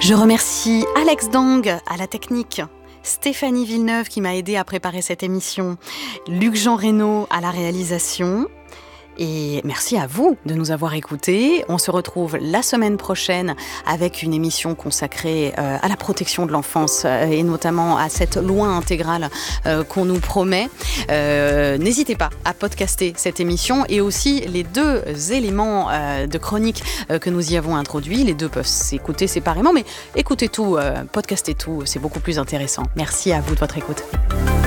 Je remercie Alex Dang à la technique, Stéphanie Villeneuve qui m'a aidé à préparer cette émission, Luc-Jean Reynaud à la réalisation. Et merci à vous de nous avoir écoutés. On se retrouve la semaine prochaine avec une émission consacrée à la protection de l'enfance et notamment à cette loi intégrale qu'on nous promet. N'hésitez pas à podcaster cette émission et aussi les deux éléments de chronique que nous y avons introduits. Les deux peuvent s'écouter séparément, mais écoutez tout, podcastez tout, c'est beaucoup plus intéressant. Merci à vous de votre écoute.